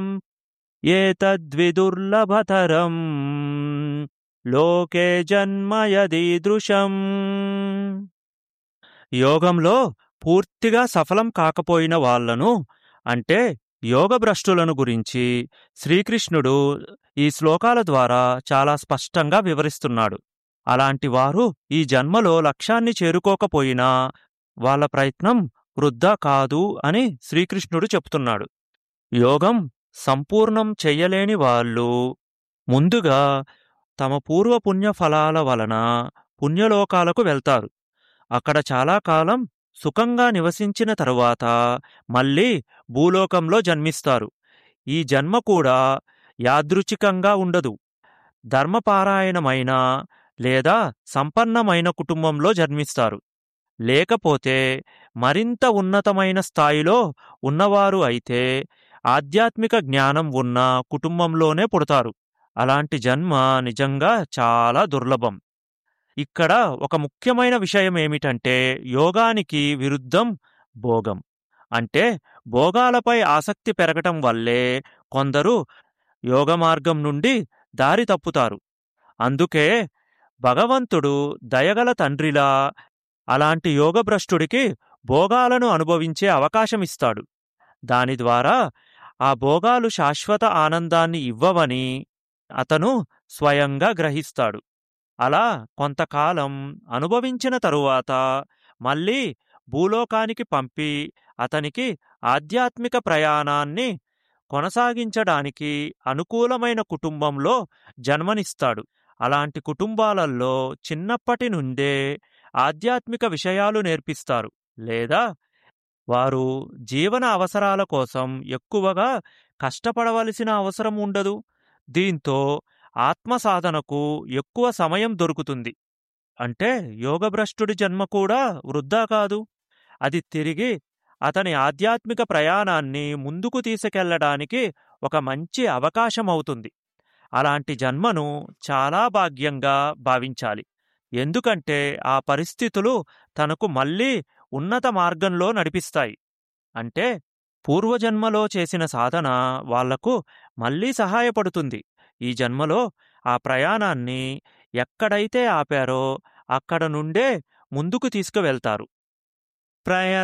ఏతద్విదుర్లభతరం లోకే జన్మ యదీదృశం. యోగంలో పూర్తిగా సఫలం కాకపోయిన వాళ్లను అంటే యోగభ్రష్టులను గురించి శ్రీకృష్ణుడు ఈ శ్లోకాల ద్వారా చాలా స్పష్టంగా వివరిస్తున్నాడు. అలాంటి వారు ఈ జన్మలో లక్ష్యాన్ని చేరుకోకపోయినా వాళ్ళ ప్రయత్నం వృద్ధా కాదు అని శ్రీకృష్ణుడు చెప్తున్నాడు. యోగం సంపూర్ణం చెయ్యలేని వాళ్ళు ముందుగా తమ పూర్వ పుణ్యఫలాల వలన పుణ్యలోకాలకు వెళ్తారు. అక్కడ చాలా కాలం సుఖంగా నివసించిన తరువాత మళ్ళీ భూలోకంలో జన్మిస్తారు. ఈ జన్మ కూడా యాదృచ్ఛికంగా ఉండదు. ధర్మపారాయణమైన లేదా సంపన్నమైన కుటుంబంలో జన్మిస్తారు. లేకపోతే మరింత ఉన్నతమైన స్థాయిలో ఉన్నవారు అయితే ఆధ్యాత్మిక జ్ఞానం ఉన్న కుటుంబంలోనే పుడతారు. అలాంటి జన్మ నిజంగా చాలా దుర్లభం. ఇక్కడ ఒక ముఖ్యమైన విషయం ఏమిటంటే యోగానికి విరుద్ధం భోగం. అంటే భోగాలపై ఆసక్తి పెరగటం వల్లే కొందరు యోగ మార్గం నుండి దారి తప్పుతారు. అందుకే భగవంతుడు దయగల తండ్రిలా అలాంటి యోగభ్రష్టుడికి భోగాలను అనుభవించే అవకాశమిస్తాడు. దాని ద్వారా ఆ భోగాలు శాశ్వత ఆనందాన్ని ఇవ్వవని అతను స్వయంగా గ్రహిస్తాడు. అలా కొంతకాలం అనుభవించిన తరువాత మళ్ళీ భూలోకానికి పంపి అతనికి ఆధ్యాత్మిక ప్రయాణాన్ని కొనసాగించడానికి అనుకూలమైన కుటుంబంలో జన్మనిస్తాడు. అలాంటి కుటుంబాలలో చిన్నప్పటి నుండే ఆధ్యాత్మిక విషయాలు నేర్పిస్తారు, లేదా వారు జీవన అవసరాల కోసం ఎక్కువగా కష్టపడవలసిన అవసరం ఉండదు. దీంతో ఆత్మసాధనకు ఎక్కువ సమయం దొరుకుతుంది. అంటే యోగభ్రష్టుడి జన్మ కూడా వృద్ధా కాదు. అది తిరిగి అతని ఆధ్యాత్మిక ప్రయాణాన్ని ముందుకు తీసుకెళ్లడానికి ఒక మంచి అవకాశం అవుతుంది. అలాంటి జన్మను చాలా భాగ్యంగా భావించాలి. ఎందుకంటే ఆ పరిస్థితులు తనకు మళ్ళీ ఉన్నత మార్గంలో నడిపిస్తాయి. అంటే పూర్వజన్మలో చేసిన సాధన వాళ్లకు మళ్ళీ సహాయపడుతుంది. ఈ జన్మలో ఆ ప్రయాణాన్ని ఎక్కడైతే ఆపారో అక్కడ నుండే ముందుకు తీసుకువెళ్తారు.